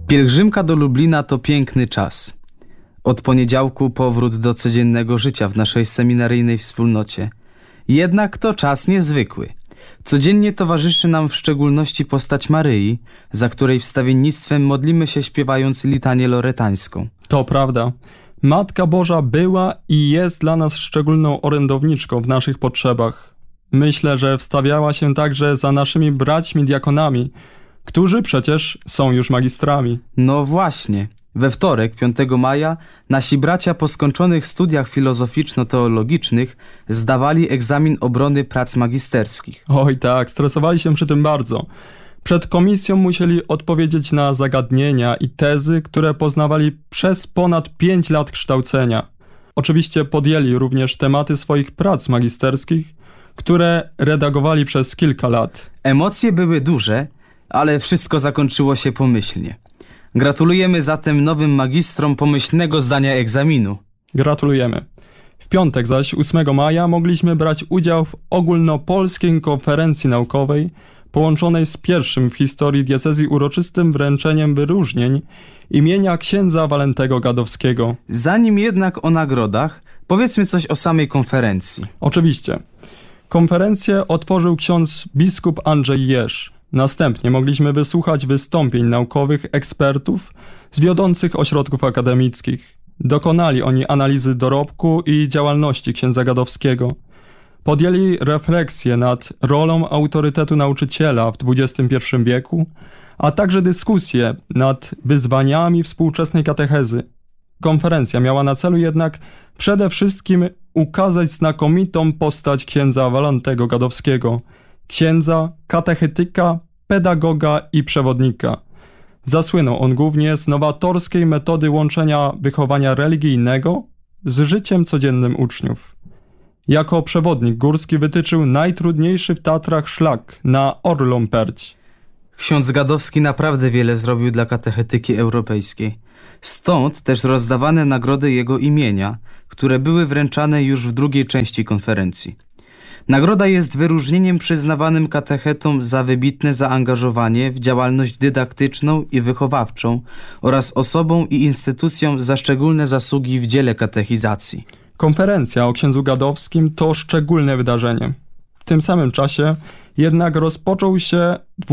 Pielgrzymka do Lublina to piękny czas. Od poniedziałku powrót do codziennego życia w naszej seminaryjnej wspólnocie. Jednak to czas niezwykły. Codziennie towarzyszy nam w szczególności postać Maryi, za której wstawiennictwem modlimy się śpiewając litanię loretańską. To prawda. Matka Boża była i jest dla nas szczególną orędowniczką w naszych potrzebach. Myślę, że wstawiała się także za naszymi braćmi diakonami, którzy przecież są już magistrami. No właśnie. We wtorek, 5 maja, nasi bracia po skończonych studiach filozoficzno-teologicznych zdawali egzamin obrony prac magisterskich. Oj tak, stresowali się przy tym bardzo. Przed komisją musieli odpowiedzieć na zagadnienia i tezy, które poznawali przez ponad 5 lat kształcenia. Oczywiście podjęli również tematy swoich prac magisterskich, które redagowali przez kilka lat. Emocje były duże, ale wszystko zakończyło się pomyślnie. Gratulujemy zatem nowym magistrom pomyślnego zdania egzaminu. Gratulujemy. W piątek zaś, 8 maja, mogliśmy brać udział w ogólnopolskiej konferencji naukowej połączonej z pierwszym w historii diecezji uroczystym wręczeniem wyróżnień imienia księdza Walentego Gadowskiego. Zanim jednak o nagrodach, powiedzmy coś o samej konferencji. Oczywiście. Konferencję otworzył ksiądz biskup Andrzej Jerz. Następnie mogliśmy wysłuchać wystąpień naukowych ekspertów z wiodących ośrodków akademickich. Dokonali oni analizy dorobku i działalności księdza Gadowskiego. Podjęli refleksję nad rolą autorytetu nauczyciela w XXI wieku, a także dyskusję nad wyzwaniami współczesnej katechezy. Konferencja miała na celu jednak przede wszystkim ukazać znakomitą postać księdza Walentego Gadowskiego, księdza, katechetyka, pedagoga i przewodnika. Zasłynął on głównie z nowatorskiej metody łączenia wychowania religijnego z życiem codziennym uczniów. Jako przewodnik górski wytyczył najtrudniejszy w Tatrach szlak na Orlą Perć. Ksiądz Gadowski naprawdę wiele zrobił dla katechetyki europejskiej. Stąd też rozdawane nagrody jego imienia, które były wręczane już w drugiej części konferencji. Nagroda jest wyróżnieniem przyznawanym katechetom za wybitne zaangażowanie w działalność dydaktyczną i wychowawczą oraz osobom i instytucjom za szczególne zasługi w dziele katechizacji. Konferencja o księdzu Gadowskim to szczególne wydarzenie. W tym samym czasie jednak rozpoczął się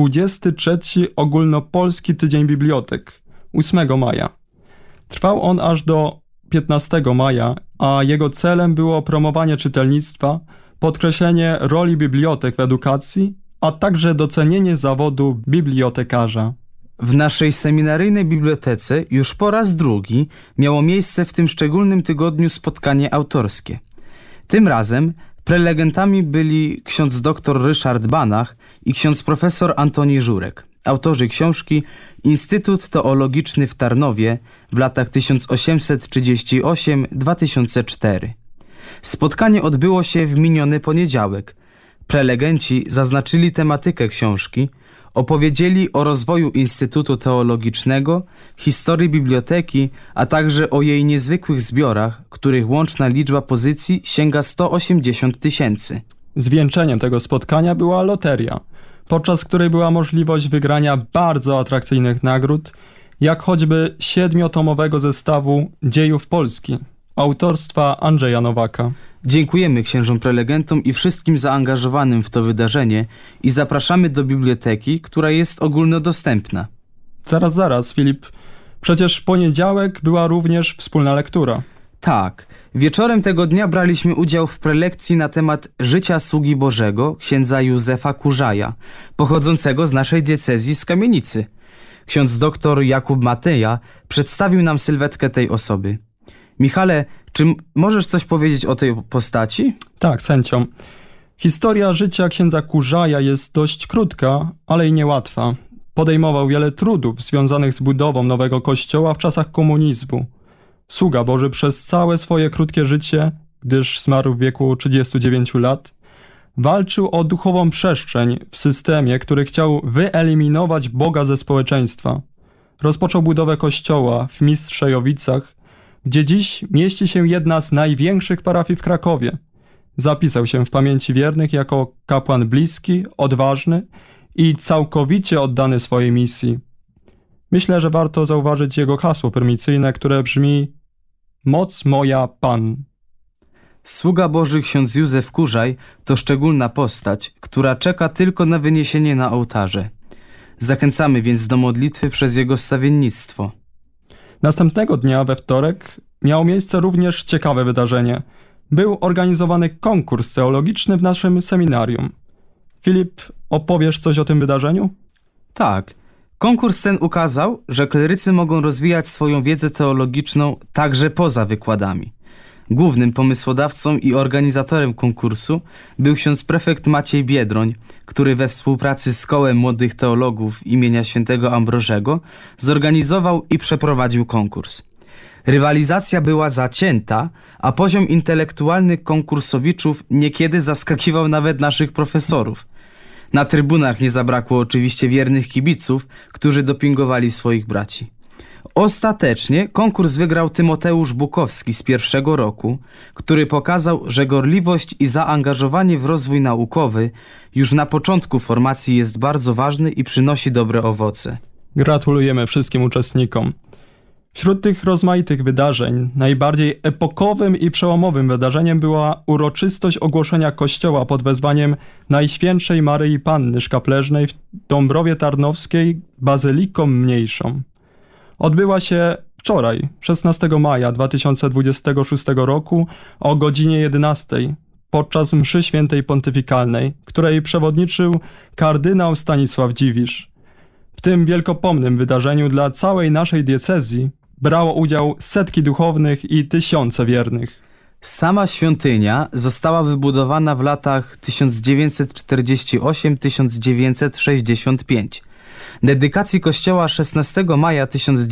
23. Ogólnopolski Tydzień Bibliotek 8 maja. Trwał on aż do 15 maja, a jego celem było promowanie czytelnictwa, podkreślenie roli bibliotek w edukacji, a także docenienie zawodu bibliotekarza. W naszej seminaryjnej bibliotece już po raz drugi miało miejsce w tym szczególnym tygodniu spotkanie autorskie. Tym razem prelegentami byli ksiądz dr Ryszard Banach i ksiądz profesor Antoni Żurek, autorzy książki Instytut Teologiczny w Tarnowie w latach 1838-2004. Spotkanie odbyło się w miniony poniedziałek. Prelegenci zaznaczyli tematykę książki, opowiedzieli o rozwoju Instytutu Teologicznego, historii biblioteki, a także o jej niezwykłych zbiorach, których łączna liczba pozycji sięga 180 000. Zwieńczeniem tego spotkania była loteria, podczas której była możliwość wygrania bardzo atrakcyjnych nagród, jak choćby 7-tomowego zestawu Dziejów Polski autorstwa Andrzeja Nowaka. Dziękujemy księżom prelegentom i wszystkim zaangażowanym w to wydarzenie i zapraszamy do biblioteki, która jest ogólnodostępna. Zaraz, Filip. Przecież w poniedziałek była również wspólna lektura. Tak. Wieczorem tego dnia braliśmy udział w prelekcji na temat życia sługi Bożego księdza Józefa Kurzaja, pochodzącego z naszej diecezji z Kamienicy. Ksiądz dr Jakub Mateja przedstawił nam sylwetkę tej osoby. Michale, czy możesz coś powiedzieć o tej postaci? Tak, z chęcią. Historia życia księdza Kurzaja jest dość krótka, ale i niełatwa. Podejmował wiele trudów związanych z budową nowego kościoła w czasach komunizmu. Sługa Boży przez całe swoje krótkie życie, gdyż zmarł w wieku 39 lat, walczył o duchową przestrzeń w systemie, który chciał wyeliminować Boga ze społeczeństwa. Rozpoczął budowę kościoła w Mistrzejowicach, gdzie dziś mieści się jedna z największych parafii w Krakowie. Zapisał się w pamięci wiernych jako kapłan bliski, odważny i całkowicie oddany swojej misji. Myślę, że warto zauważyć jego hasło prymicyjne, które brzmi: Moc moja Pan. Sługa Boży ksiądz Józef Kurzaj to szczególna postać, która czeka tylko na wyniesienie na ołtarze. Zachęcamy więc do modlitwy przez jego stawiennictwo. Następnego dnia, we wtorek, miało miejsce również ciekawe wydarzenie. Był organizowany konkurs teologiczny w naszym seminarium. Filip, opowiesz coś o tym wydarzeniu? Tak. Konkurs ten ukazał, że klerycy mogą rozwijać swoją wiedzę teologiczną także poza wykładami. Głównym pomysłodawcą i organizatorem konkursu był ksiądz prefekt Maciej Biedroń, który we współpracy z Kołem Młodych Teologów imienia świętego Ambrożego zorganizował i przeprowadził konkurs. Rywalizacja była zacięta, a poziom intelektualny konkursowiczów niekiedy zaskakiwał nawet naszych profesorów. Na trybunach nie zabrakło oczywiście wiernych kibiców, którzy dopingowali swoich braci. Ostatecznie konkurs wygrał Tymoteusz Bukowski z pierwszego roku, który pokazał, że gorliwość i zaangażowanie w rozwój naukowy już na początku formacji jest bardzo ważny i przynosi dobre owoce. Gratulujemy wszystkim uczestnikom. Wśród tych rozmaitych wydarzeń najbardziej epokowym i przełomowym wydarzeniem była uroczystość ogłoszenia kościoła pod wezwaniem Najświętszej Maryi Panny Szkapleżnej w Dąbrowie Tarnowskiej bazyliką mniejszą. Odbyła się wczoraj, 16 maja 2026 roku o godzinie 11 podczas mszy świętej pontyfikalnej, której przewodniczył kardynał Stanisław Dziwisz. W tym wielkopomnym wydarzeniu dla całej naszej diecezji brało udział setki duchownych i tysiące wiernych. Sama świątynia została wybudowana w latach 1948-1965. Dedykacji kościoła 16 maja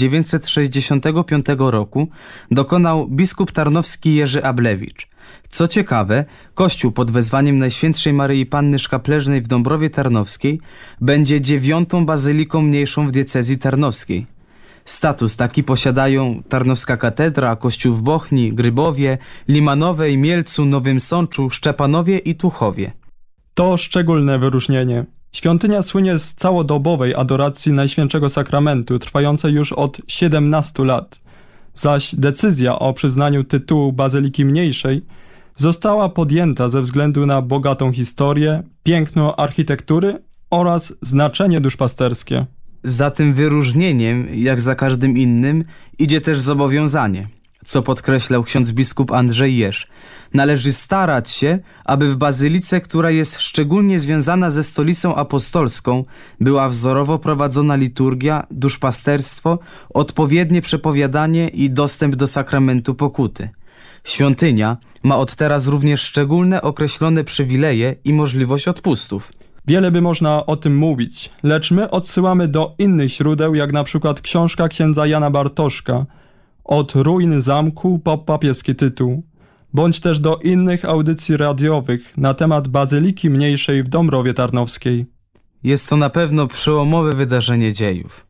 1965 roku dokonał biskup tarnowski Jerzy Ablewicz. Co ciekawe, kościół pod wezwaniem Najświętszej Maryi Panny Szkapleżnej w Dąbrowie Tarnowskiej będzie 9. bazyliką mniejszą w diecezji tarnowskiej. Status taki posiadają Tarnowska Katedra, kościół w Bochni, Grybowie, Limanowej, Mielcu, Nowym Sączu, Szczepanowie i Tuchowie. To szczególne wyróżnienie. Świątynia słynie z całodobowej adoracji Najświętszego Sakramentu, trwającej już od 17 lat, zaś decyzja o przyznaniu tytułu Bazyliki Mniejszej została podjęta ze względu na bogatą historię, piękno architektury oraz znaczenie duszpasterskie. Za tym wyróżnieniem, jak za każdym innym, idzie też zobowiązanie, co podkreślał ksiądz biskup Andrzej Jerz. Należy starać się, aby w bazylice, która jest szczególnie związana ze stolicą apostolską, była wzorowo prowadzona liturgia, duszpasterstwo, odpowiednie przepowiadanie i dostęp do sakramentu pokuty. Świątynia ma od teraz również szczególne określone przywileje i możliwość odpustów. Wiele by można o tym mówić, lecz my odsyłamy do innych źródeł, jak na przykład książka księdza Jana Bartoszka Od ruin zamku po papieski tytuł, bądź też do innych audycji radiowych na temat Bazyliki Mniejszej w Dąbrowie Tarnowskiej. Jest to na pewno przełomowe wydarzenie dziejów.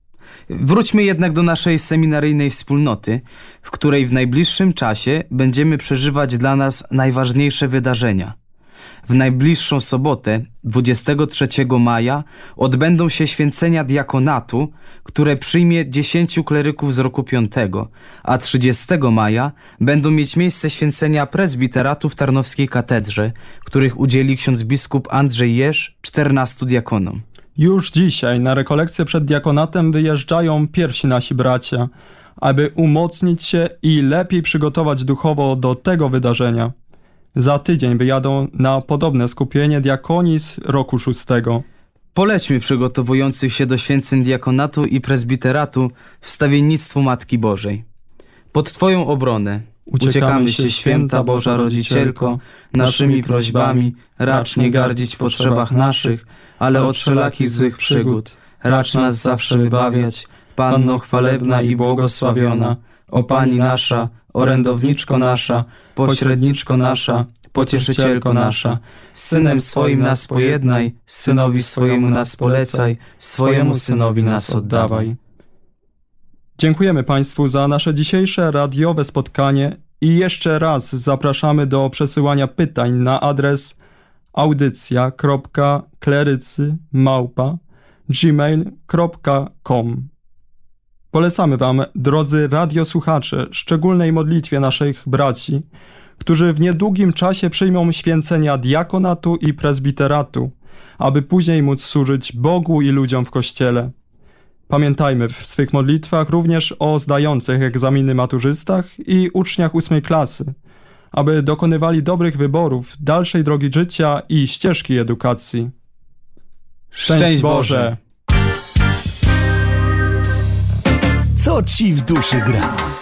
Wróćmy jednak do naszej seminaryjnej wspólnoty, w której w najbliższym czasie będziemy przeżywać dla nas najważniejsze wydarzenia. W najbliższą sobotę, 23 maja, odbędą się święcenia diakonatu, które przyjmie 10 kleryków z roku 5, a 30 maja będą mieć miejsce święcenia prezbiteratu w Tarnowskiej Katedrze, których udzieli ksiądz biskup Andrzej Jerz 14 diakonom. Już dzisiaj na rekolekcję przed diakonatem wyjeżdżają pierwsi nasi bracia, aby umocnić się i lepiej przygotować duchowo do tego wydarzenia. Za tydzień wyjadą na podobne skupienie diakonii z roku 6. Polećmy przygotowujących się do święceń diakonatu i prezbiteratu wstawiennictwu Matki Bożej. Pod Twoją obronę uciekamy się, święta Boża Rodzicielko, naszymi prośbami, racz nie gardzić w potrzebach naszych, ale od wszelakich złych przygód, racz nas zawsze wybawiać, Panno chwalebna i błogosławiona, o Pani nasza, orędowniczko nasza, pośredniczko nasza, pocieszycielko nasza, z Synem swoim nas pojednaj, Synowi swojemu nas polecaj, swojemu Synowi nas oddawaj. Dziękujemy Państwu za nasze dzisiejsze radiowe spotkanie i jeszcze raz zapraszamy do przesyłania pytań na adres audycja.klerycy@gmail.com. Polecamy Wam, drodzy radiosłuchacze, szczególnej modlitwie naszych braci, którzy w niedługim czasie przyjmą święcenia diakonatu i prezbiteratu, aby później móc służyć Bogu i ludziom w Kościele. Pamiętajmy w swych modlitwach również o zdających egzaminy maturzystach i uczniach 8 klasy, aby dokonywali dobrych wyborów dalszej drogi życia i ścieżki edukacji. Szczęść Boże! Co ci w duszy gra?